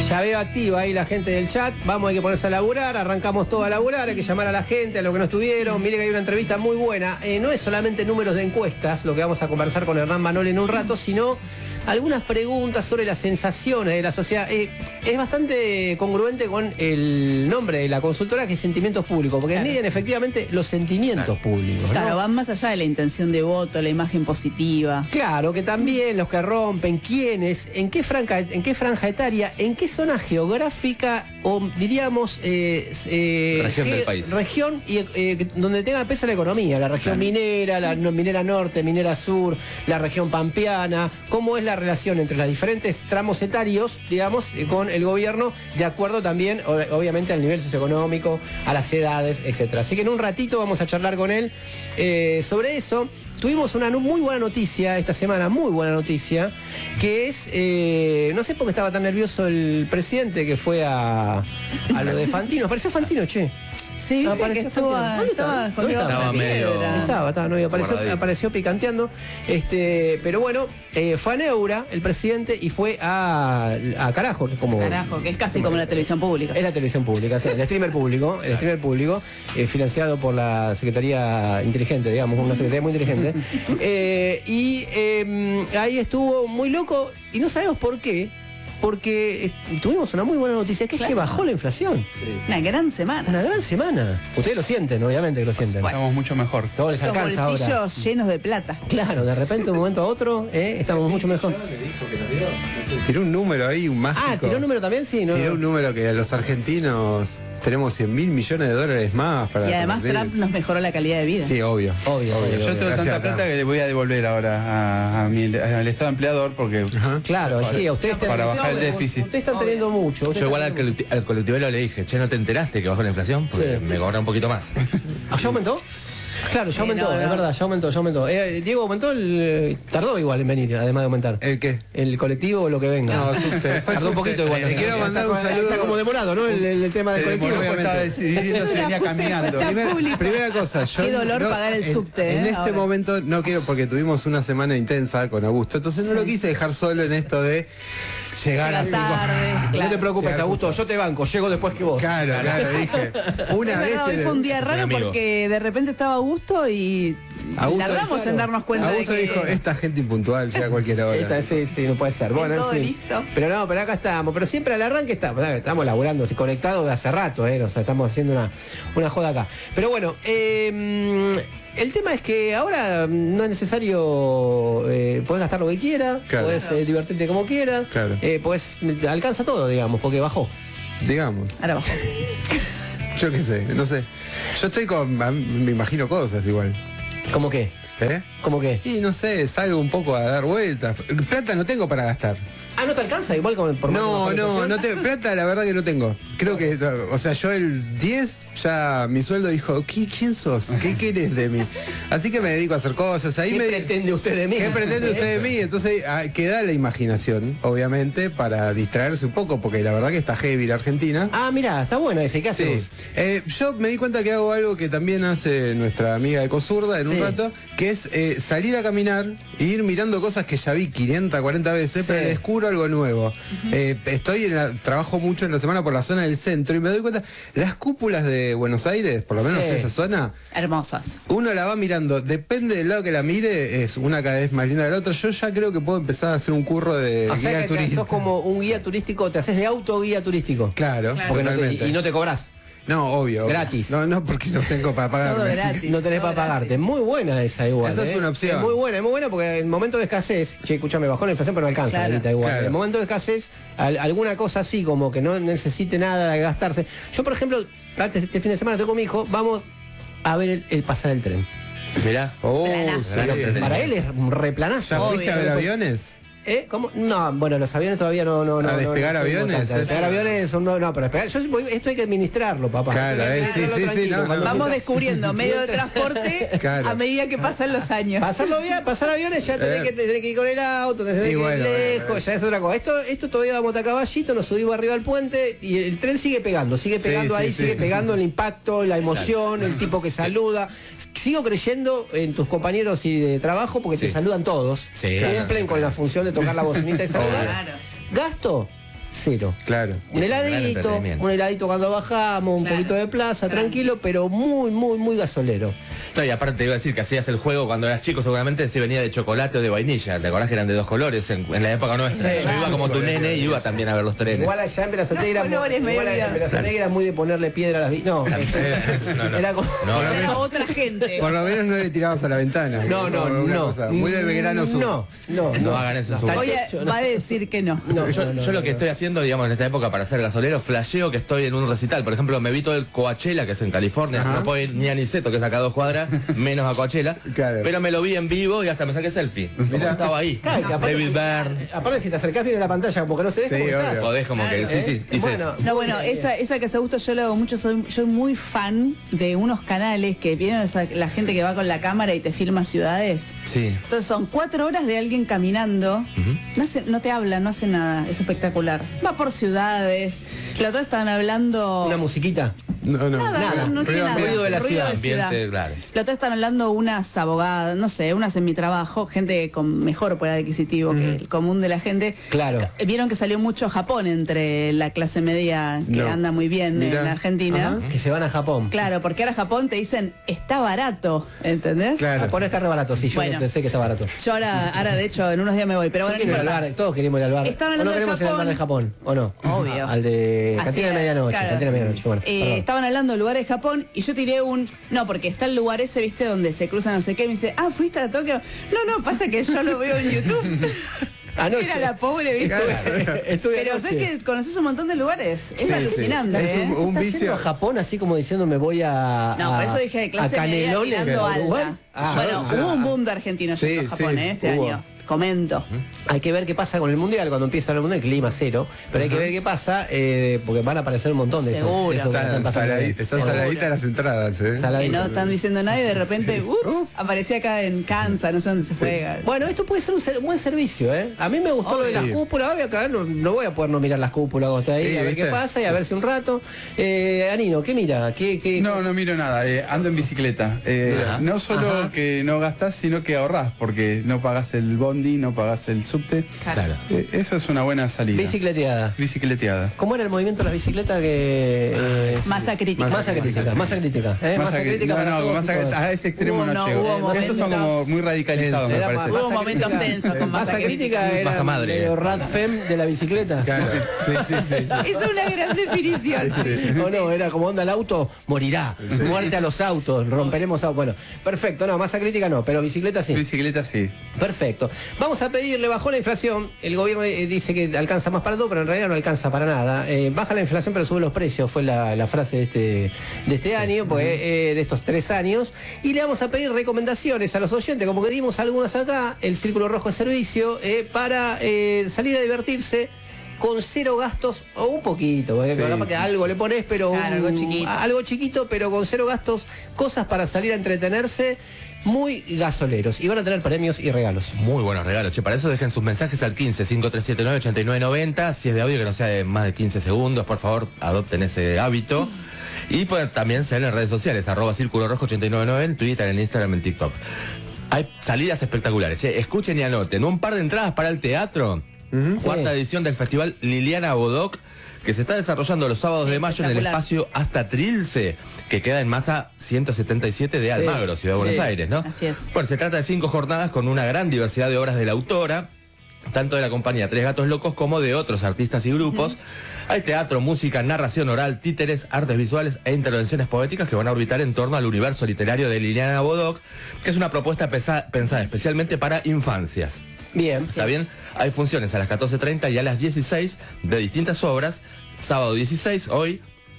Ya veo activa ahí la gente del chat. Vamos, hay que ponerse a laburar. Arrancamos todo a laburar. Hay que llamar a la gente, a los que no estuvieron. Mire que hay una entrevista muy buena. No es solamente números de encuestas, lo que vamos a conversar con Hernán Manol en un rato, sino algunas preguntas sobre las sensaciones de la sociedad. Es bastante congruente con el nombre de la consultora, que es Sentimientos Públicos, porque miden efectivamente los sentimientos públicos, ¿no? Claro, van más allá de la intención de voto, la imagen positiva. Claro, que también los que rompen, quiénes, en qué franja etaria, en qué zona geográfica o diríamos región del país. Región y donde tenga peso la economía, la región minera, la minera norte, minera sur, la región pampeana, cómo es la relación entre los diferentes tramos etarios, digamos, con el gobierno, de acuerdo también, obviamente, al nivel socioeconómico, a las edades, etcétera. Así que en un ratito vamos a charlar con él sobre eso. Tuvimos una muy buena noticia esta semana, muy buena noticia, que es, no sé por qué estaba tan nervioso el presidente que fue a lo de Fantino. Apareció Fantino, che. Sí, viste que estaba escondido bajo la piedra. Estaba, no, apareció picanteando. Pero bueno, fue a Neura, el presidente, y fue a Carajo, que es como... Carajo, que es casi como la televisión pública. Es la televisión pública, sí, el streamer público, financiado por la Secretaría Inteligente, digamos, una secretaría muy inteligente. Ahí estuvo muy loco, y no sabemos por qué. Porque tuvimos una muy buena noticia, que es que bajó la inflación. Sí. Una gran semana. Una gran semana. Ustedes lo sienten, obviamente que lo sienten. Bueno, estamos mucho mejor. Todo les alcanza ahora. Los bolsillos llenos de plata. Claro, de repente, de un momento a otro, estamos mucho mejor. Tiró un número ahí, un mágico. Ah, ¿tiró un número también? Sí, ¿no? Tiró un número que los argentinos tenemos 100.000 millones de dólares más para... Y además Trump nos mejoró la calidad de vida. Sí, obvio. Yo tengo tanta plata que le voy a devolver ahora al Estado empleador porque... Claro, sí, a ustedes... Para bajar el déficit. Ustedes están teniendo mucho. Yo igual al colectivero le dije, che, ¿no te enteraste que bajó la inflación? Porque me cobra un poquito más. ¿Ya aumentó? Claro, ya aumentó, es verdad, ya aumentó. Diego aumentó, tardó igual en venir, además de aumentar. ¿El qué? El colectivo o lo que venga. No, tardó un poquito igual. Te quiero mandar un saludo. Está como demorado, ¿no? El tema del colectivo. Estaba decidiendo si venía caminando. Primera cosa, yo... Qué dolor pagar el subte. En este momento no quiero, porque tuvimos una semana intensa con Augusto, entonces no lo quise dejar solo en esto de... Llegar así. Tarde, No te preocupes, Augusto, yo te banco, llego después que vos. Claro, dije. Una vez. Hoy fue un día raro porque de repente estaba Augusto y tardamos en darnos cuenta Augusto de que... dijo, esta gente impuntual llega a cualquier hora. Sí, no puede ser. Bueno, todo en fin. listo. Pero acá estamos. Pero siempre al arranque estamos laburando, así conectados de hace rato, o sea, estamos haciendo una joda acá. Pero bueno, el tema es que ahora no es necesario, podés gastar lo que quieras, claro. Podés divertirte como quieras, claro. Alcanza todo, digamos, porque bajó. Digamos. Ahora bajó. Yo qué sé, no sé. Yo estoy me imagino cosas igual. ¿Cómo qué? ¿Cómo qué? Y no sé, salgo un poco a dar vueltas. Plata no tengo para gastar. ¿No te alcanza igual con por No tengo plata, la verdad que no tengo. Creo que, o sea, yo el 10 ya mi sueldo dijo, ¿quién sos? ¿Qué querés de mí? Así que me dedico a hacer cosas. ¿Qué pretende usted de mí? ¿Qué pretende usted de mí? Entonces queda la imaginación, obviamente, para distraerse un poco, porque la verdad que está heavy la Argentina. Ah, mira, está buena ese, ¿qué haces? Sí. Yo me di cuenta que hago algo que también hace nuestra amiga Ecosurda en un rato, que es salir a caminar e ir mirando cosas que ya vi 500, 40 veces, pero descubro algo nuevo. Trabajo mucho en la semana por la zona del centro y me doy cuenta, las cúpulas de Buenos Aires, por lo menos esa zona, hermosas. Uno la va mirando, depende del lado que la mire, es una cada vez más linda que la otra. Yo ya creo que puedo empezar a hacer un curro de guía turístico. Sos como un guía turístico, te haces de autoguía turístico. Claro. Porque y no te cobras. No, obvio. Gratis. No, porque no tengo para pagarme. Todo gratis. No tenés para pagarte. Muy buena esa igual. Esa es una opción. Es muy buena porque en el momento de escasez, escúchame, bajó la inflación pero no alcanza ahorita igual. Claro. En el momento de escasez, alguna cosa así como que no necesite nada de gastarse. Yo, por ejemplo, este fin de semana estoy con mi hijo, vamos a ver el pasar el tren. Mirá. Para él es un replanazo. ¿Ya fuiste a ver aviones? ¿Cómo? No, bueno, los aviones todavía no. ¿A despegar aviones? A despegar aviones no, pero despegar. Esto hay que administrarlo, papá. Claro, sí. Vamos descubriendo medio de transporte a medida que pasan los años. Pasar aviones ya tenés que ir con el auto, tenés que ir lejos, ya es otra cosa. Esto todavía vamos a caballito, nos subimos arriba al puente y el tren sigue pegando sigue pegando el impacto, la emoción, el tipo que saluda. Sigo creyendo en tus compañeros y de trabajo porque te saludan todos. Cumplen con la función de tocar la bocinita y saludar. Gasto cero. Claro. Un heladito cuando bajamos, un poquito de plaza, tranquilo, pero muy, muy, muy gasolero. No, y aparte te iba a decir que hacías el juego cuando eras chico, seguramente se venía de chocolate o de vainilla. ¿Te acordás que eran de 2 colores en la época nuestra? Sí, yo iba como tu nene y iba también a ver los trenes. Igual allá en Berazategui era muy de ponerle piedra a las no, era como Era otra gente. Por lo menos no le tirabas a la ventana. No. Muy de Belgrano Sur. No hagan eso en su Oye, va a decir que no. Yo lo que estoy haciendo, digamos, en esta época para ser gasolero, flasheo que estoy en un recital. Por ejemplo, me vi todo el Coachella, que es en California. No puedo ir ni a Niceto, que es acá a 2 cuadras, menos a Coachella. Claro. Pero me lo vi en vivo y hasta me saqué selfie. Mirá, estaba ahí. David Byrne. Aparte, si te acercás bien a la pantalla, porque no se ve cómo estás. Podés como que, sí, hice eso. No, bueno, esa que se gusta yo lo hago mucho. Soy muy fan de unos canales que vienen la gente que va con la cámara y te filma ciudades. Sí. Entonces son 4 horas de alguien caminando. No te habla, no hace nada. Es espectacular. Va por ciudades. Los dos estaban hablando. ¿Una musiquita? Nada. No tiene nada. Ruido de la ciudad. Ambiente, claro. Los dos están hablando unas abogadas, no sé, unas en mi trabajo, gente con mejor poder adquisitivo que el común de la gente. Claro. Vieron que salió mucho Japón entre la clase media que anda muy bien en Argentina. Que se van a Japón. Claro, porque ahora Japón te dicen, está barato, ¿entendés? Claro. Japón está re barato, sí, yo sé que está barato. Yo ahora de hecho, en unos días me voy, pero bueno, no importa. Todos queremos ir al bar. Estaban ¿O no hablando de queremos ir al bar de Japón? ¿O no? Obvio. Al de Cantina de Medianoche. Claro. Cantina de Medianoche. Bueno, estaban hablando de lugares de Japón y yo tiré no, porque está el lugar ese, viste, donde se cruza no sé qué, me dice, ¿fuiste a Tokio? No, pasa que yo lo veo en YouTube. Anoche. Era la pobre, ¿viste? Pero sé que conoces un montón de lugares. Es alucinante. Es un vicio a Japón, así como diciendo me voy a. No, por eso dije de clase media tirando alta. Bueno, hubo un boom de argentinos en Japón este año. Comento. Hay que ver qué pasa con el mundial cuando empieza el mundial, clima cero, pero hay que ver qué pasa porque van a aparecer un montón de Seguro. esos que están pasando. Están saladitas las entradas, Que no están diciendo nada y de repente aparecía acá en Kansas, no sé dónde se juega. Bueno, esto puede ser un buen servicio, ¿eh? A mí me gustó lo de las cúpulas. Ahora acá no voy a poder no mirar las cúpulas cuando estoy ahí, a ver qué pasa y a ver si un rato. Anino, ¿qué mira? No miro nada, ando en bicicleta. No solo que no gastás, sino que ahorrás, porque no pagás el bondi, no pagás el subte. Claro. Eso es una buena salida. Bicicleteada. ¿Cómo era el movimiento de las bicicletas que Masa crítica. Masa crítica. Masa crítica a ese extremo no llego. Esos son como muy radicalizados, me parece. Hubo momentos tensos con masa crítica. Era masa madre. medio rat fem de la bicicleta. Claro. Sí. Es una gran definición. O no, era como onda el auto, morirá. Muerte a los autos, romperemos autos. Bueno, perfecto, no, masa crítica no, pero bicicleta sí. Bicicleta sí. Perfecto. Vamos a pedirle, bajó la inflación. El gobierno dice que alcanza más para todo, pero en realidad no alcanza para nada. Baja la inflación, pero sube los precios, fue la frase de este año, de estos 3 años. Y le vamos a pedir recomendaciones a los oyentes, como que dimos algunas acá, el Círculo Rojo de Servicio, para salir a divertirse con 0 gastos, o un poquito, capaz que algo le pones, pero claro, algo chiquito, pero con 0 gastos, cosas para salir a entretenerse. Muy gasoleros y van a tener premios y regalos. Muy buenos regalos, para eso dejen sus mensajes al 15-5379-8990. Si es de audio que no sea de más de 15 segundos, por favor, adopten ese hábito. Y pueden también ser en redes sociales, @Círculo Rojo 899 en Twitter, en Instagram, en TikTok. Hay salidas espectaculares, escuchen y anoten. Un par de entradas para el teatro. Cuarta edición del Festival Liliana Bodoc, que se está desarrollando los sábados de mayo en el espacio Hasta Trilce, que queda en Masa 177 de Almagro, Ciudad de Buenos Aires, ¿no? Así es. Bueno, se trata de 5 jornadas con una gran diversidad de obras de la autora, tanto de la compañía Tres Gatos Locos como de otros artistas y grupos. Hay teatro, música, narración oral, títeres, artes visuales e intervenciones poéticas que van a orbitar en torno al universo literario de Liliana Bodoc, que es una propuesta pensada especialmente para infancias. Bien. ¿Está bien? Hay funciones a las 14:30 y a las 16 de distintas obras. Sábado 16, hoy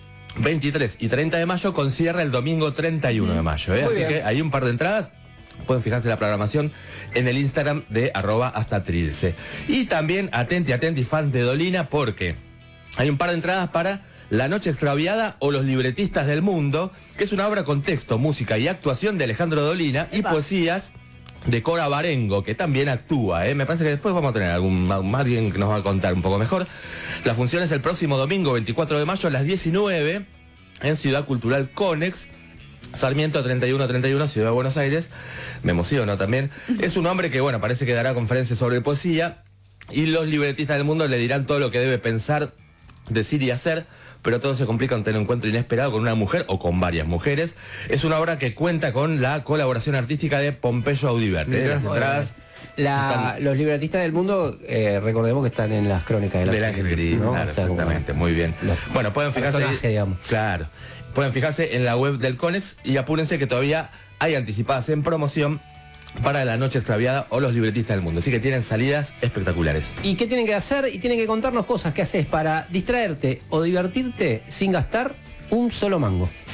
23 y 30 de mayo, con cierre el domingo 31 de mayo. Así que hay un par de entradas. Pueden fijarse la programación en el Instagram de @HastaTrilce. Y también atenti fan de Dolina, porque hay un par de entradas para La Noche Extraviada o Los Libretistas del Mundo, que es una obra con texto, música y actuación de Alejandro Dolina y poesías de Cora Barengo, que también actúa. Me parece que después vamos a tener alguien que nos va a contar un poco mejor. La función es el próximo domingo 24 de mayo a las 19 en Ciudad Cultural Conex, Sarmiento 3131, Ciudad de Buenos Aires. Me emociono también. Es un hombre que, parece que dará conferencias sobre poesía. y los libretistas del mundo le dirán todo lo que debe pensar, decir y hacer, pero todo se complica ante un encuentro inesperado con una mujer o con varias mujeres. Es una obra que cuenta con la colaboración artística de Pompeyo Audiverte. Las entradas... Los libretistas del mundo, recordemos que están en las crónicas del Ángel Gris, ¿no? Claro, exactamente, muy bien. Bueno, pueden fijarse ahí, claro, pueden fijarse en la web del Conex y apúrense que todavía hay anticipadas en promoción para La Noche Extraviada o Los Libretistas del Mundo. Así que tienen salidas espectaculares. ¿Y qué tienen que hacer? Y tienen que contarnos cosas que haces para distraerte o divertirte sin gastar un solo mango.